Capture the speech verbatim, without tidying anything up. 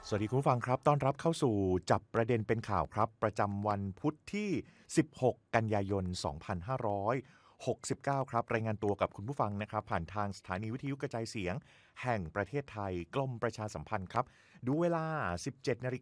สวัสดีคุณผู้ฟังครับต้อนรับเข้าสู่จับประเด็นเป็นข่าวครับประจำวันพุธที่สิบหกกันยายนสองพันห้าร้อยหกสิบเก้าครับรายงานตัวกับคุณผู้ฟังนะครับผ่านทางสถานีวิทยุกระจายเสียงแห่งประเทศไทยกรมประชาสัมพันธ์ครับดูเวลา สิบเจ็ดนาฬิ